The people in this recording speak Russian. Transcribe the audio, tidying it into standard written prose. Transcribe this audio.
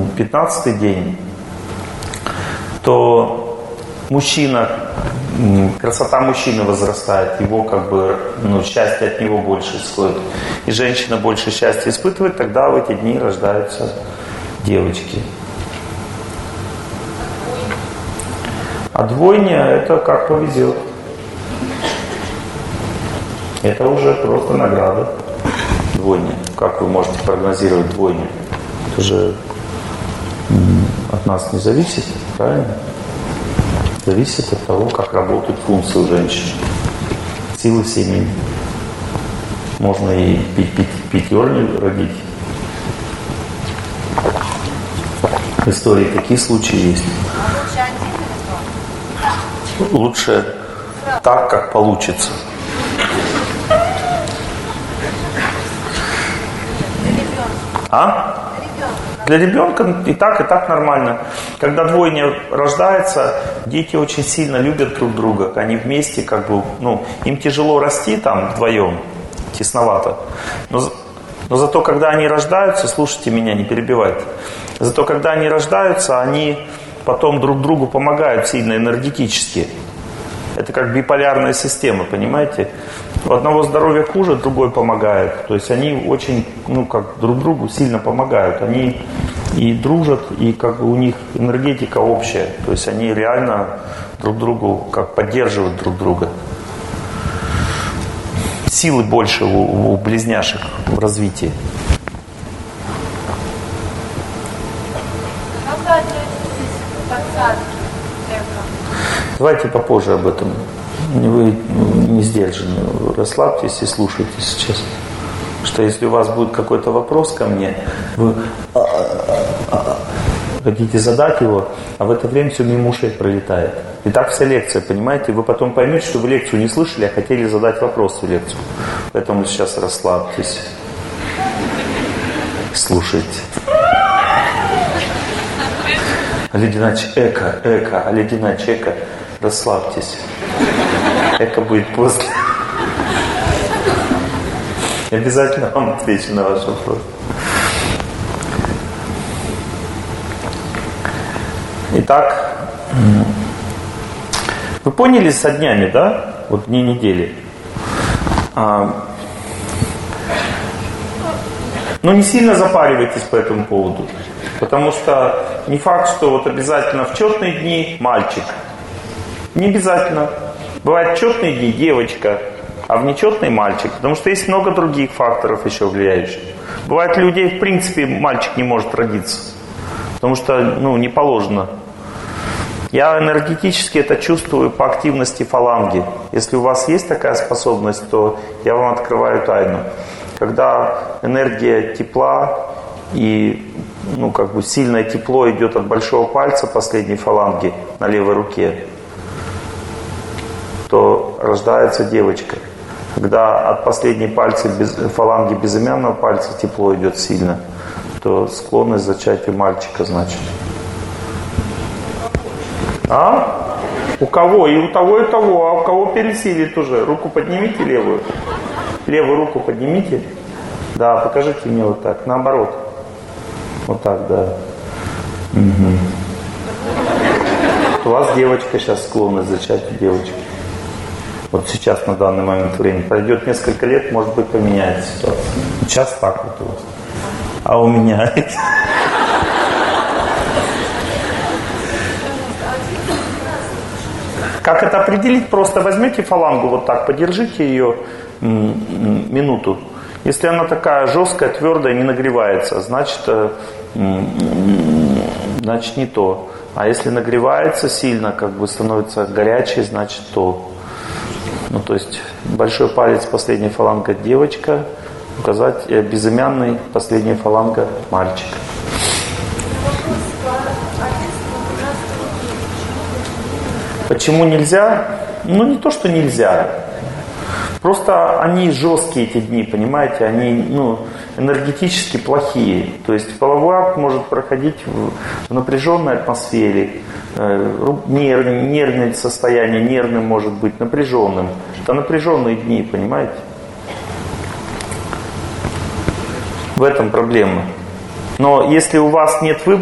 15-й день, то мужчина, красота мужчины возрастает, его как бы, счастье от него больше исходит. И женщина больше счастья испытывает, тогда в эти дни рождаются девочки. А двойня это как повезет. Это уже просто награда. Двойня. Как вы можете прогнозировать двойню? Это же от нас не зависит, правильно? Зависит от того, как работают функции у женщин. Силы семьи. Можно и пятерню родить. В истории такие случаи есть. Лучше так, как получится. А? Для ребенка и так нормально. Когда двойня рождается, дети очень сильно любят друг друга. Они вместе как бы, им тяжело расти там вдвоем, тесновато. Но зато когда они рождаются, слушайте меня, не перебивайте. Зато когда они рождаются, они потом друг другу помогают сильно энергетически. Это как биполярная система, понимаете? У одного здоровья хуже, другой помогает. То есть они очень, как друг другу сильно помогают. Они и дружат, и как бы у них энергетика общая. То есть они реально друг другу как поддерживают друг друга. Силы больше у близняшек в развитии. Давайте попозже об этом. Вы не сдержаны. Расслабьтесь и слушайте сейчас. Что если у вас будет какой-то вопрос ко мне, вы хотите задать его, а в это время все мимо ушей пролетает. И так вся лекция, понимаете? Вы потом поймете, что вы лекцию не слышали, а хотели задать вопрос в лекцию. Поэтому сейчас расслабьтесь. Слушайте. Ледяная эко, ледяная чека. Расслабьтесь. Эко будет после. Обязательно вам отвечу на ваш вопрос. Итак, вы поняли со днями, да? Вот дни недели. Но не сильно запаривайтесь по этому поводу. Потому что не факт, что вот обязательно в четные дни мальчик. Не обязательно. Бывают четные дни девочка, а в нечетные мальчик. Потому что есть много других факторов еще влияющих. Бывает, людей в принципе мальчик не может родиться. Потому что, не положено. Я энергетически это чувствую по активности фаланги. Если у вас есть такая способность, то я вам открываю тайну. Когда энергия тепла и сильное тепло идет от большого пальца последней фаланги на левой руке, то рождается девочка. Когда от последней фаланги безымянного пальца тепло идет сильно, то склонность к зачатию мальчика, значит. А? У кого? И у того, и того. А у кого пересилит уже? Руку поднимите левую. Левую руку поднимите. Да, покажите мне вот так. Наоборот. Вот так, да. Угу. У вас девочка сейчас склонна к зачатию девочки. Вот сейчас, на данный момент времени. Пройдет несколько лет, может быть, поменяется ситуация. Сейчас так вот у вас. А у меня... Как это определить? Просто возьмете фалангу вот так, подержите ее минуту. Если она такая жесткая, твердая, не нагревается, значит не то. А если нагревается сильно, становится горячей, значит то. То есть большой палец, последняя фаланга девочка, указать безымянный, последняя фаланга мальчик. Почему нельзя? Не то, что нельзя. Просто они жесткие, эти дни, понимаете? Они энергетически плохие. То есть половой акт может проходить в напряженной атмосфере. Нервное состояние, нервным может быть напряженным. Это напряженные дни, понимаете? В этом проблема. Но если у вас нет выбора,